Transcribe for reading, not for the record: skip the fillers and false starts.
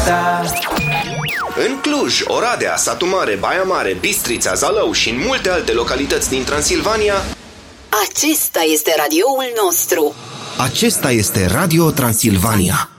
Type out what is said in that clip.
ta. În Cluj, Oradea, Satu Mare, Baia Mare, Bistrița, Zalău și în multe alte localități din Transilvania, acesta este radioul nostru. acesta este Radio Transilvania.